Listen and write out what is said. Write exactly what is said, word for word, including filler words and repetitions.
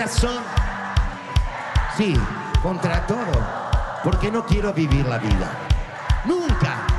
razón. Sí, contra todo. Porque no quiero vivir la vida. Nunca.